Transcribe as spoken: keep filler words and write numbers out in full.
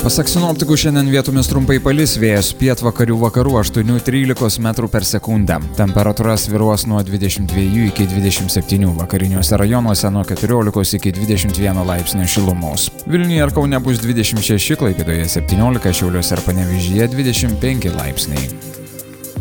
Pasak sinoptikų šiandien vietomis trumpai palis, vėjas pietvakarių vakarų aštuoni trylika metrų per sekundę. Temperatūra svyruos nuo dvidešimt dviejų iki dvidešimt septynių, vakariniuose rajonuose nuo keturiolikos iki dvidešimt vieno laipsnio šilumos. Vilniuje ir Kaune bus dvidešimt šeši, Klaipėdoje septyniolika, Šiauliuose ir Panevėžyje dvidešimt penki laipsniai.